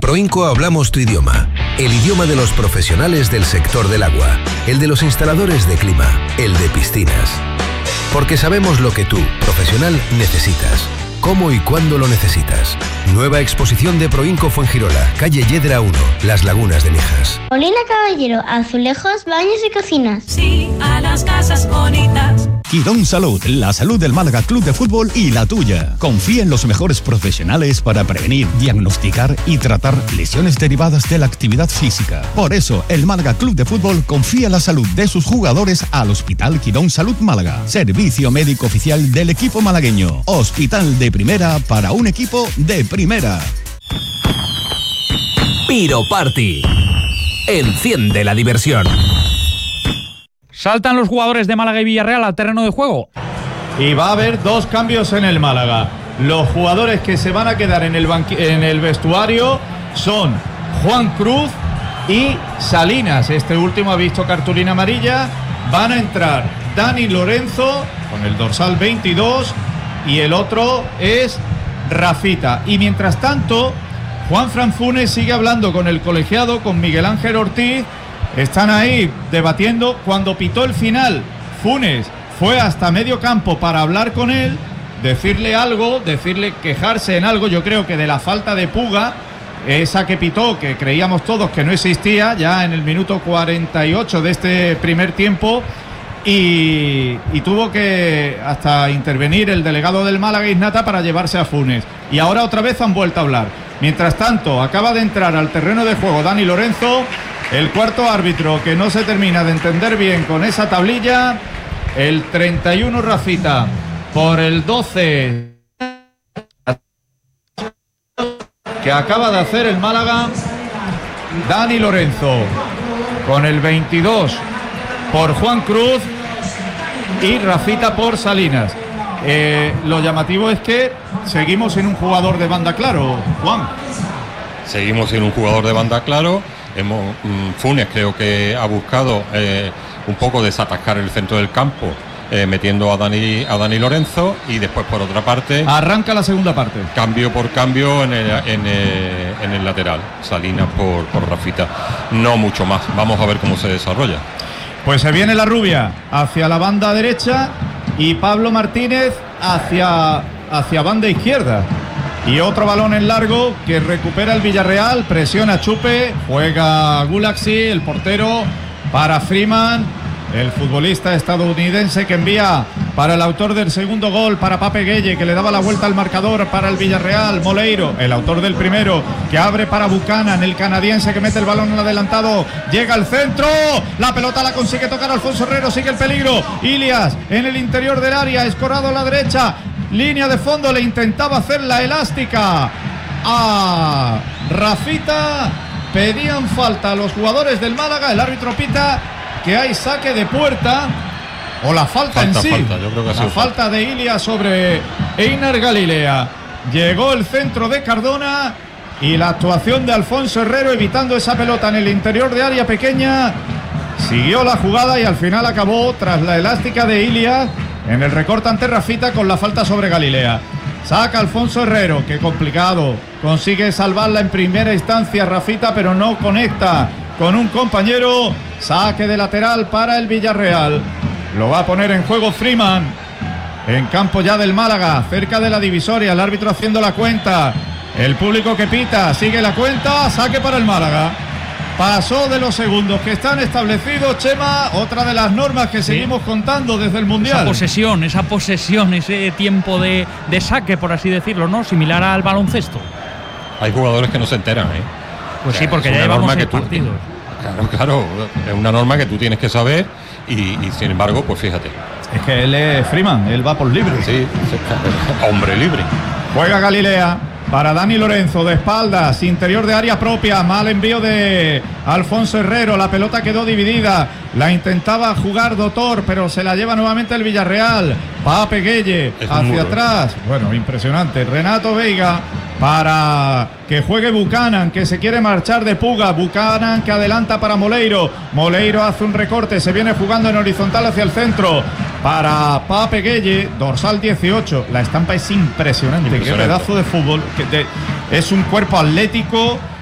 Proinco hablamos tu idioma, el idioma de los profesionales del sector del agua, el de los instaladores de clima, el de piscinas. Porque sabemos lo que tú, profesional, necesitas, cómo y cuándo lo necesitas. Nueva exposición de Proinco Fuengirola, calle Yedra 1, Las Lagunas de Mijas. Molina Caballero, azulejos, baños y cocinas. Sí, a las casas bonitas. Quirón Salud, la salud del Málaga Club de Fútbol y la tuya. Confía en los mejores profesionales para prevenir, diagnosticar y tratar lesiones derivadas de la actividad física. Por eso, el Málaga Club de Fútbol confía la salud de sus jugadores al Hospital Quirón Salud Málaga. Servicio médico oficial del equipo malagueño. Hospital de primera para un equipo de primera. Piro Party. Enciende la diversión. Saltan los jugadores de Málaga y Villarreal al terreno de juego. Y va a haber 2 cambios en el Málaga. Los jugadores que se van a quedar en el vestuario son Juan Cruz y Salinas. Este último ha visto cartulina amarilla. Van a entrar Dani Lorenzo con el dorsal 22 y el otro es Rafita. Y mientras tanto, Juanfran Funes sigue hablando con el colegiado, con Miguel Ángel Ortiz. Están ahí debatiendo. Cuando pitó el final, Funes fue hasta medio campo para hablar con él, decirle algo, quejarse en algo. Yo creo que de la falta de Puga, esa que pitó, que creíamos todos que no existía, ya en el minuto 48 de este primer tiempo, y tuvo que hasta intervenir el delegado del Málaga, Iznata, para llevarse a Funes. Y ahora otra vez han vuelto a hablar. Mientras tanto, acaba de entrar al terreno de juego Dani Lorenzo, el cuarto árbitro, que no se termina de entender bien con esa tablilla. El 31 Rafita por el 12 que acaba de hacer el Málaga. Dani Lorenzo con el 22 por Juan Cruz y Rafita por Salinas. Lo llamativo es que seguimos sin un jugador de banda claro, Juan. Seguimos sin un jugador de banda claro. Funes creo que ha buscado un poco desatascar el centro del campo, metiendo a Dani Lorenzo, y después por otra parte arranca la segunda parte, cambio por cambio en el lateral, Salinas por Rafita, no mucho más. Vamos a ver cómo se desarrolla. Pues se viene la rubia hacia la banda derecha y Pablo Martínez hacia banda izquierda. Y otro balón en largo que recupera el Villarreal, presiona Chupe, juega Gulaxi, el portero, para Freeman, el futbolista estadounidense que envía para el autor del segundo gol, para Pape Gueye, que le daba la vuelta al marcador para el Villarreal. Moleiro, el autor del primero, que abre para Buchanan, el canadiense, que mete el balón en adelantado, llega al centro, la pelota la consigue tocar Alfonso Herrero, sigue el peligro, Ilias en el interior del área, escorado a la derecha, línea de fondo, le intentaba hacer la elástica a Rafita, pedían falta a los jugadores del Málaga, el árbitro pita que hay saque de puerta, o la falta en sí, yo creo que la falta de Ilias sobre Einar Galilea. Llegó el centro de Cardona y la actuación de Alfonso Herrero evitando esa pelota en el interior de área pequeña. Siguió la jugada y al final acabó tras la elástica de Ilias en el recorte ante Rafita con la falta sobre Galilea. Saca Alfonso Herrero, que complicado, consigue salvarla en primera instancia Rafita, pero no conecta con un compañero. Saque de lateral para el Villarreal. Lo va a poner en juego Freeman, en campo ya del Málaga, cerca de la divisoria, el árbitro haciendo la cuenta, el público que pita, sigue la cuenta, saque para el Málaga. Pasó de los segundos que están establecidos, Chema, otra de las normas que seguimos contando desde el Mundial. Esa posesión, ese tiempo de saque, por así decirlo, ¿no? Similar al baloncesto. Hay jugadores que no se enteran, Pues sí, porque ya llevamos 6 partidos. Claro, es una norma que tú tienes que saber y sin embargo, pues fíjate. Es que él es Freeman, él va por libre. Sí, hombre libre. Juega Galilea para Dani Lorenzo, de espaldas, interior de área propia, mal envío de Alfonso Herrero, la pelota quedó dividida, la intentaba jugar Dotor, pero se la lleva nuevamente el Villarreal. Pape Gueye hacia atrás, bueno, impresionante. Renato Veiga para que juegue Buchanan, que se quiere marchar de Puga. Buchanan que adelanta para Moleiro. Moleiro hace un recorte, se viene jugando en horizontal hacia el centro para Pape Gueye, dorsal 18. La estampa es impresionante. Qué pedazo de fútbol. Es un cuerpo atlético